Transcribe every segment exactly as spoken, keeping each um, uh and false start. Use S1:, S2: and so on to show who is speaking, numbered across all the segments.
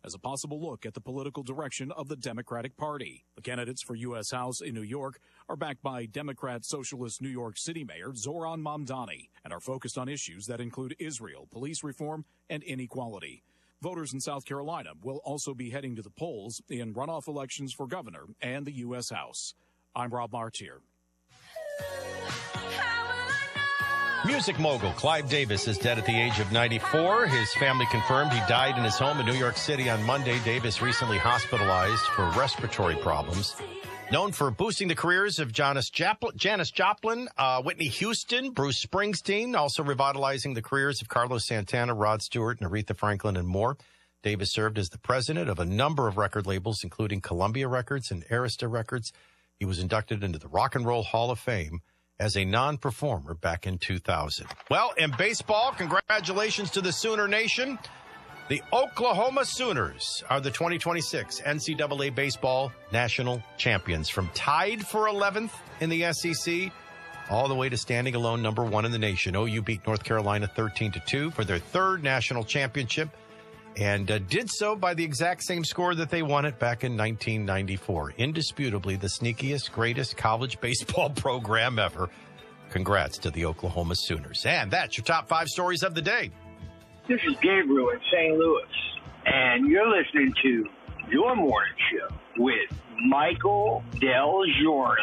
S1: as a possible look at the political direction of the Democratic Party. The candidates for U S House in New York are backed by Democrat Socialist New York City Mayor Zohran Mamdani and are focused on issues that include Israel, police reform, and inequality. Voters in South Carolina will also be heading to the polls in runoff elections for governor and the U S House. I'm Rob Martier.
S2: Music mogul Clive Davis is dead at the age of ninety-four. His family confirmed he died in his home in New York City on Monday. Davis recently hospitalized for respiratory problems. Known for boosting the careers of Janis Joplin, Janis Joplin uh, Whitney Houston, Bruce Springsteen, also revitalizing the careers of Carlos Santana, Rod Stewart, and Aretha Franklin, and more. Davis served as the president of a number of record labels, including Columbia Records and Arista Records. He was inducted into the Rock and Roll Hall of Fame as a non-performer back in two thousand. Well, in baseball, congratulations to the Sooner Nation. The Oklahoma Sooners are the twenty twenty-six N C double A Baseball National Champions. From tied for eleventh in the S E C all the way to standing alone number one in the nation. O U beat North Carolina thirteen to two for their third national championship and uh, did so by the exact same score that they won it back in nineteen ninety-four. Indisputably the sneakiest, greatest college baseball program ever. Congrats to the Oklahoma Sooners. And that's your top five stories of the day.
S3: This is Gabriel in Saint Louis, and you're listening to Your Morning Show with Michael Del Giorno.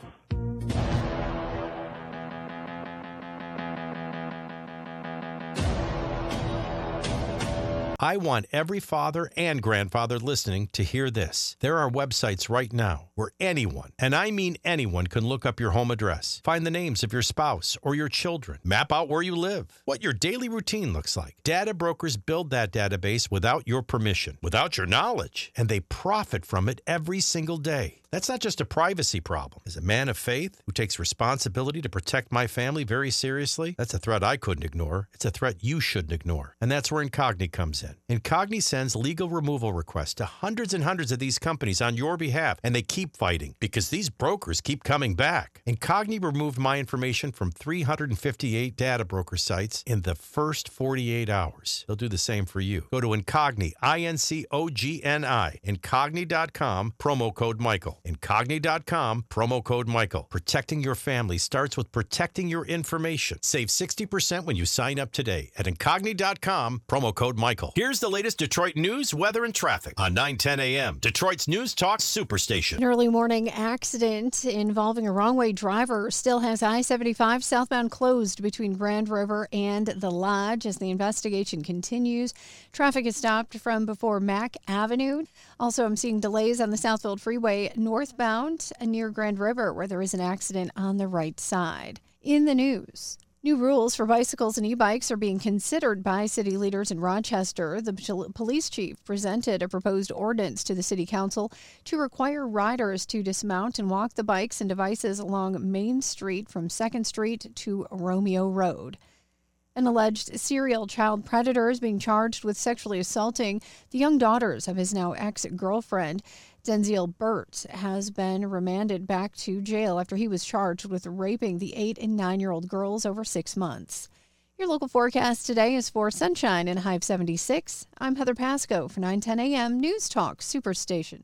S2: I want every father and grandfather listening to hear this. There are websites right now where anyone, and I mean anyone, can look up your home address, find the names of your spouse or your children, map out where you live, what your daily routine looks like. Data brokers build that database without your permission, without your knowledge, and they profit from it every single day. That's not just a privacy problem. As a man of faith who takes responsibility to protect my family very seriously, that's a threat I couldn't ignore. It's a threat you shouldn't ignore. And that's where Incogni comes in. Incogni sends legal removal requests to hundreds and hundreds of these companies on your behalf, and they keep fighting because these brokers keep coming back. Incogni removed my information from three hundred fifty-eight data broker sites in the first forty-eight hours. They'll do the same for you. Go to Incogni, I N C O G N I, Incogni dot com, promo code Michael. Incogni dot com, promo code Michael. Protecting your family starts with protecting your information. Save sixty percent when you sign up today at Incogni dot com, promo code Michael. Here's the latest Detroit news, weather, and traffic on nine ten a.m. Detroit's News Talk Superstation.
S4: An early morning accident involving a wrong-way driver still has I seventy-five southbound closed between Grand River and the Lodge as the investigation continues. Traffic is stopped from before Mack Avenue. Also, I'm seeing delays on the Southfield Freeway northbound near Grand River, where there is an accident on the right side. In the news, new rules for bicycles and e-bikes are being considered by city leaders in Rochester. The police chief presented a proposed ordinance to the city council to require riders to dismount and walk the bikes and devices along Main Street from second Street to Romeo Road. An alleged serial child predator is being charged with sexually assaulting the young daughters of his now ex-girlfriend. Denziel Burt has been remanded back to jail after he was charged with raping the eight and nine-year-old girls over six months. Your local forecast today is for sunshine and a high of seventy-six. I'm Heather Pasco for nine ten a.m. News Talk Superstation.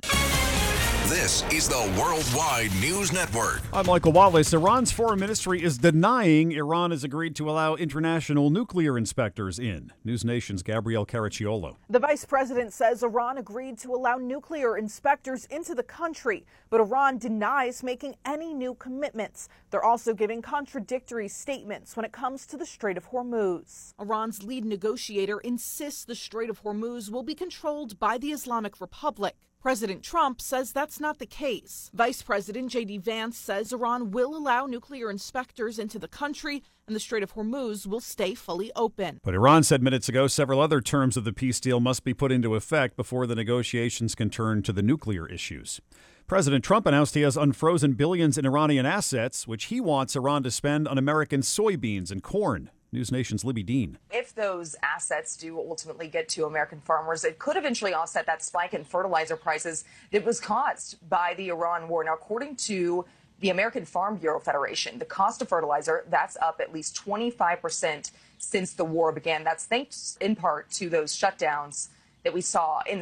S5: This is the Worldwide News Network.
S6: I'm Michael Wallace. Iran's foreign ministry is denying Iran has agreed to allow international nuclear inspectors in. News Nation's Gabrielle Caracciolo.
S7: The vice president says Iran agreed to allow nuclear inspectors into the country, but Iran denies making any new commitments. They're also giving contradictory statements when it comes to the Strait of Hormuz. Iran's lead negotiator insists the Strait of Hormuz will be controlled by the Islamic Republic. President Trump says that's not the case. Vice President J D Vance says Iran will allow nuclear inspectors into the country and the Strait of Hormuz will stay fully open.
S6: But Iran said minutes ago several other terms of the peace deal must be put into effect before the negotiations can turn to the nuclear issues. President Trump announced he has unfrozen billions in Iranian assets, which he wants Iran to spend on American soybeans and corn. News Nation's Libby Dean.
S8: If those assets do ultimately get to American farmers, it could eventually offset that spike in fertilizer prices that was caused by the Iran war. Now, according to the American Farm Bureau Federation, the cost of fertilizer, that's up at least twenty-five percent since the war began. That's thanks in part to those shutdowns that we saw in the